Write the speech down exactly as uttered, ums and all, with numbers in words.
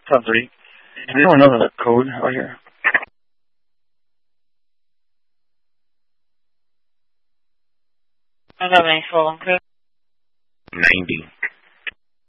Top three. Does anyone know the code out here? I don't have any full on code. ninety.